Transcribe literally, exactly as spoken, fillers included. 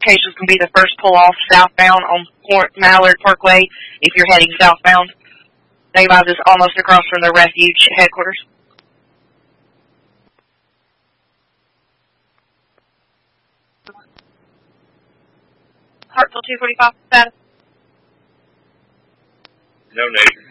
locations can be the first pull-off southbound on Port Mallard Parkway if you're heading southbound. Dave Ives is almost across from the refuge headquarters. Hartsville two forty-five status. No, Nate.